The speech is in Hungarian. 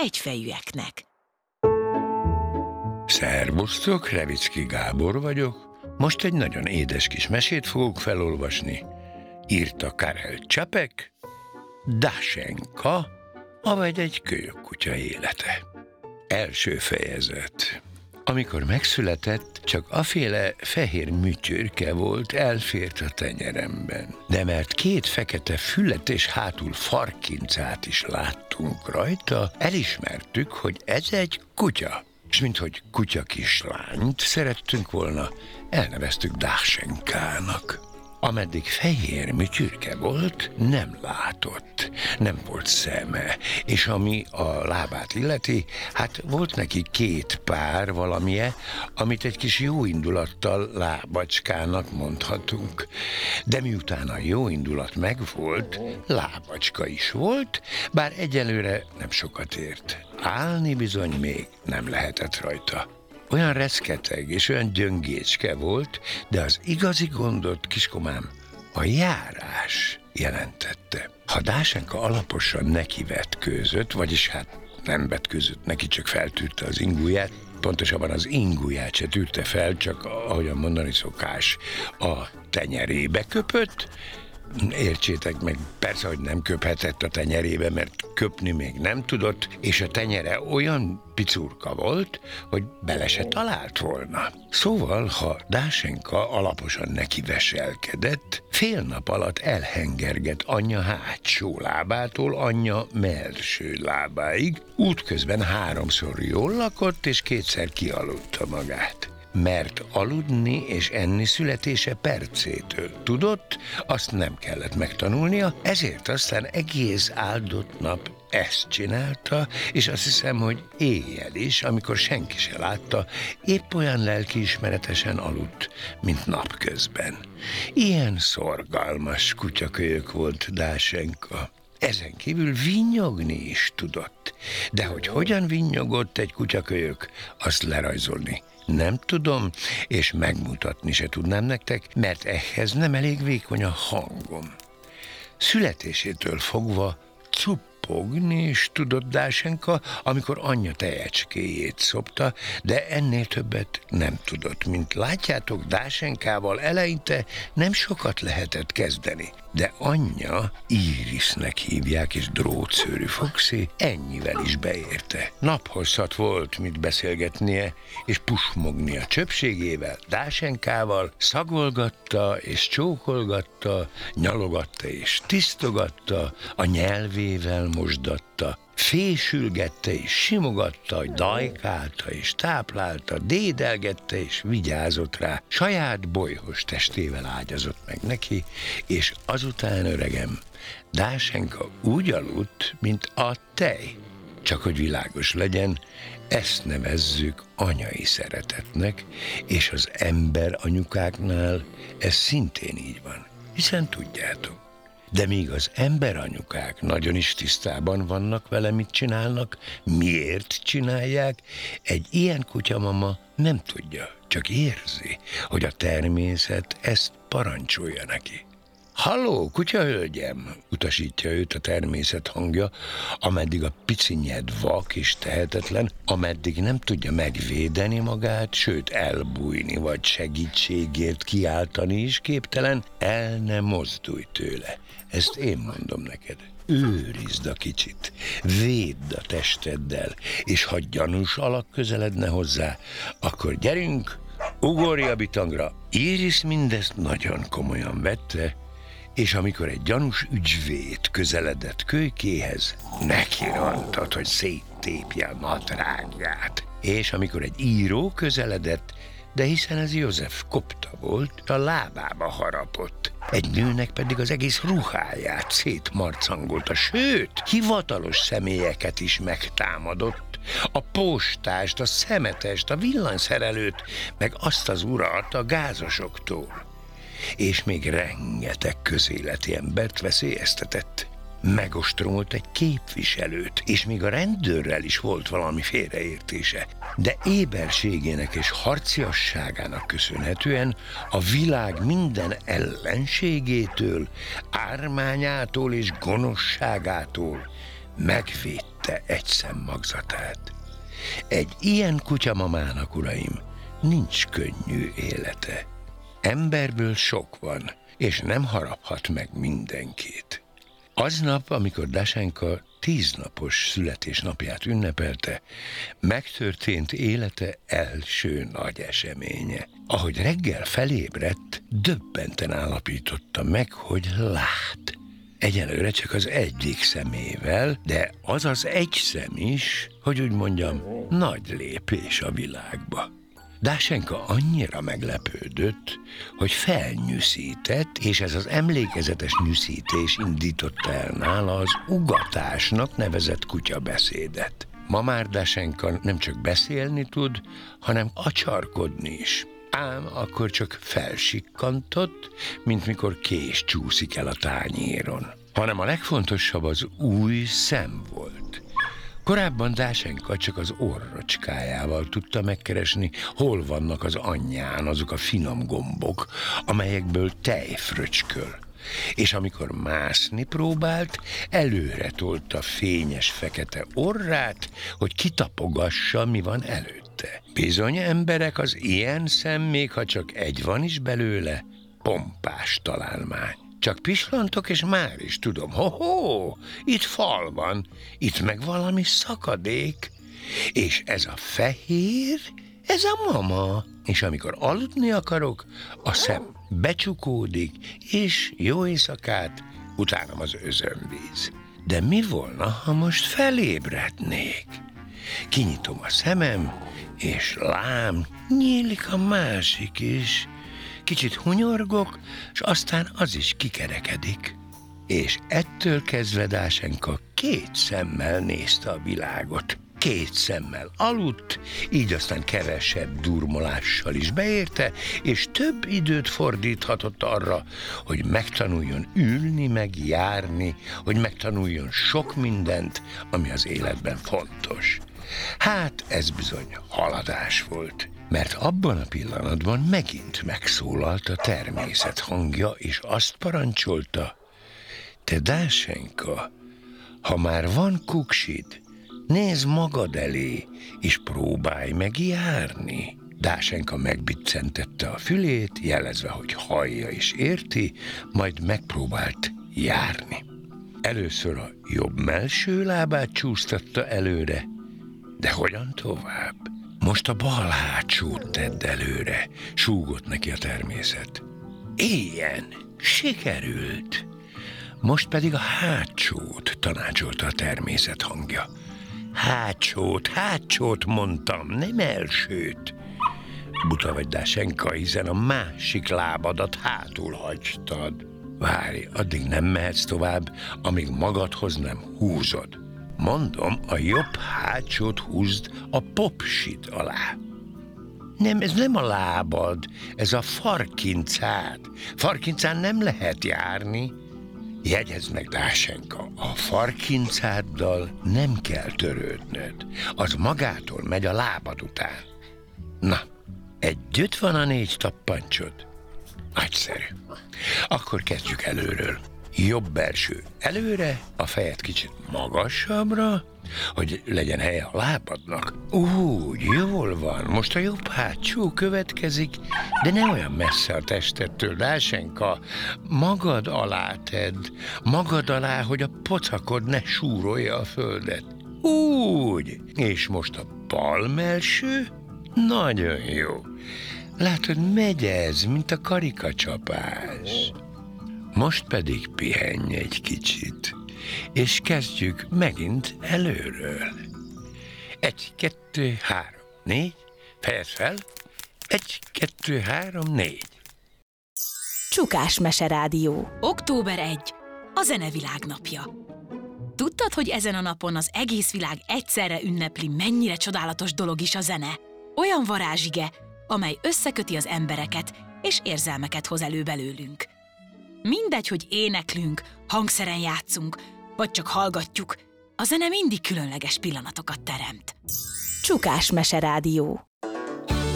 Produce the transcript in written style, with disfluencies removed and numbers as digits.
egyfejűeknek. Szerbusztok, Revicki Gábor vagyok. Most egy nagyon édes kis mesét fogok felolvasni. Írta Karel Čapek, Dašenka, avagy egy kölyökkutya élete. Első fejezet. Amikor megszületett, csak aféle fehér műtyörke volt, elfért a tenyeremben. De mert két fekete füllet és hátul farkincát is láttunk rajta, elismertük, hogy ez egy kutya. És minthogy kutya kislányt szerettünk volna, elneveztük Dašenkának. Ameddig fehér műtyürke volt, nem látott, nem volt szeme, és ami a lábát illeti, hát volt neki két pár valamije, amit egy kis jóindulattal lábacskának mondhatunk. De miután a jóindulat megvolt, lábacska is volt, bár egyelőre nem sokat ért. Állni bizony még nem lehetett rajta. Olyan reszketeg és olyan gyöngécske volt, de az igazi gondot, kiskomám, a járás jelentette. Ha Dašenka alaposan nekivetkőzött, vagyis hát nem vetkőzött neki, csak feltűrte az inguját, pontosabban az inguját se tűrte fel, csak ahogyan mondani szokás, a tenyerébe köpött. Értsétek meg, persze, hogy nem köphetett a tenyerébe, mert köpni még nem tudott, és a tenyere olyan picurka volt, hogy bele se talált volna. Szóval, ha Dašenka alaposan nekiveselkedett, fél nap alatt elhengergett anyja hátsó lábától anyja mellső lábáig, útközben 3-szor jól lakott, és 2-szer kialudta magát. Mert aludni és enni születése percétől tudott, azt nem kellett megtanulnia, ezért aztán egész áldott nap ezt csinálta, és azt hiszem, hogy éjjel is, amikor senki se látta, épp olyan lelkiismeretesen aludt, mint napközben. Ilyen szorgalmas kutyakölyök volt Dašenka. Ezen kívül vinnyogni is tudott. De hogy hogyan vinnyogott egy kutyakölyök, azt lerajzolni nem tudom, és megmutatni se tudnám nektek, mert ehhez nem elég vékony a hangom. Születésétől fogva cuppogni is tudott Dašenka, amikor anyja tejecskéjét szopta, de ennél többet nem tudott. Mint látjátok, Dašenkával eleinte nem sokat lehetett kezdeni, de anyja, Irisnek hívják, és drótszőrű foxi, ennyivel is beérte. Naphosszat volt mit beszélgetnie, és pusmogni a csöpségével, Dašenkával, szagolgatta és csókolgatta, nyalogatta és tisztogatta, a nyelvével mosdatta, fésülgette és simogatta, dajkálta és táplálta, dédelgette és vigyázott rá, saját bolyhos testével ágyazott meg neki, és azután, öregem, Dašenka úgy aludt, mint a tej. Csak hogy világos legyen, ezt nevezzük anyai szeretetnek, és az ember anyukáknál ez szintén így van, hiszen tudjátok. De míg az emberanyukák nagyon is tisztában vannak vele, mit csinálnak, miért csinálják, egy ilyen kutyamama nem tudja, csak érzi, hogy a természet ezt parancsolja neki. Halló, kutyahölgyem, utasítja őt a természet hangja, ameddig a picinyed vak és tehetetlen, ameddig nem tudja megvédeni magát, sőt elbújni vagy segítségért kiáltani is képtelen, el ne mozdulj tőle. Ezt én mondom neked. Őrizd a kicsit, védd a testeddel, és ha gyanús alak közeledne hozzá, akkor gyerünk, ugorj a bitangra. Iris mindezt nagyon komolyan vette, és amikor egy gyanús ügyvéd közeledett kölykéhez, neki rontott, hogy széttépje a nadrágját. És amikor egy író közeledett, de hiszen ez József kopta volt, a lábába harapott. Egy nőnek pedig az egész ruháját szétmarcangolta, sőt, hivatalos személyeket is megtámadott. A postást, a szemetest, a villanyszerelőt, meg azt az urat a gázosoktól. És még rengeteg közéleti embert veszélyeztetett. Megostromolt egy képviselőt, és még a rendőrrel is volt valami félreértése. De éberségének és harciasságának köszönhetően a világ minden ellenségétől, ármányától és gonoszságától megvédte ette egy szem magzatát. Egy ilyen kutyamamának, uraim, nincs könnyű élete. Emberből sok van, és nem haraphat meg mindenkit. Aznap, amikor Dasenka 10 napos születésnapját ünnepelte, megtörtént élete első nagy eseménye. Ahogy reggel felébredt, döbbenten állapította meg, hogy lát. Egyelőre csak az egyik szemével, de az az egy szem is, hogy úgy mondjam, nagy lépés a világba. Dasenka annyira meglepődött, hogy felnyűszített, és ez az emlékezetes nyűszítés indította el nála az ugatásnak nevezett kutyabeszédet. Ma már Dasenka nem csak beszélni tud, hanem acsarkodni is. Ám akkor csak felsikkantott, mint mikor kés csúszik el a tányéron. Hanem a legfontosabb az új szem volt. Korábban Dasenka csak az orrocskájával tudta megkeresni, hol vannak az anyján azok a finom gombok, amelyekből tej fröcsköl. És amikor mászni próbált, előre tolta fényes fekete orrát, hogy kitapogassa, mi van előtte. Bizony, emberek, az ilyen szem, még ha csak egy van is belőle, pompás találmány. Csak pislantok, és már is tudom, ho-ho, itt fal van, itt meg valami szakadék, és ez a fehér, ez a mama. És amikor aludni akarok, a szem becsukódik, és jó éjszakát, utánam az özönvíz. De mi volna, ha most felébrednék? Kinyitom a szemem, és lám, nyílik a másik is. Kicsit hunyorgok, és aztán az is kikerekedik. És ettől kezdve Dasenka 2 szemmel nézte a világot. 2 szemmel aludt, így aztán kevesebb durmolással is beérte, és több időt fordíthatott arra, hogy megtanuljon ülni, meg járni, hogy megtanuljon sok mindent, ami az életben fontos. Hát ez bizony haladás volt, mert abban a pillanatban megint megszólalt a természet hangja, és azt parancsolta: te Dasenka, ha már van kuksid, nézd magad elé, és próbálj meg járni. Dasenka megbiccentette a fülét, jelezve, hogy hallja és érti, majd megpróbált járni. Először a jobb mellső lábát csúsztatta előre, de hogyan tovább? Most a bal hátsót tedd előre, súgott neki a természet. Ilyen, sikerült. Most pedig a hátsót, tanácsolta a természet hangja. Hátsót mondtam, nem elsőt. Buta vagy, Dasenka, hiszen a másik lábadat hátul hagytad. Várj, addig nem mehetsz tovább, amíg magadhoz nem húzod. Mondom, a jobb hátsót húzd a popsid alá. Nem, ez nem a lábad, ez a farkincád. Farkincán nem lehet járni. Jegyezd meg, Dasenka, a farkincáddal nem kell törődnöd. Az magától megy a lábad után. Na, együtt van a 4 tappancsod? Nagyszerű. Akkor kezdjük előről. Jobb belső előre, a fejed kicsit magasabbra, hogy legyen helye a lábadnak. Úgy, jól van, most a jobb hátsó következik, de ne olyan messze a testettől, Dasenka. Magad alá tedd, magad alá, hogy a pocakod ne súrolja a földet. Úgy, és most a bal mellső? Nagyon jó. Látod, megy ez, mint a karikacsapás. Most pedig pihenj egy kicsit, és kezdjük megint előről. 1, 2, 3, 4, fejezd fel. 1, 2, 3, 4. Csukás Meserádió. Október 1. A zenevilág napja. Tudtad, hogy ezen a napon az egész világ egyszerre ünnepli, mennyire csodálatos dolog is a zene? Olyan varázsige, amely összeköti az embereket, és érzelmeket hoz elő belőlünk. Mindegy, hogy éneklünk, hangszeren játszunk, vagy csak hallgatjuk, a zene mindig különleges pillanatokat teremt. Csukás Meserádió.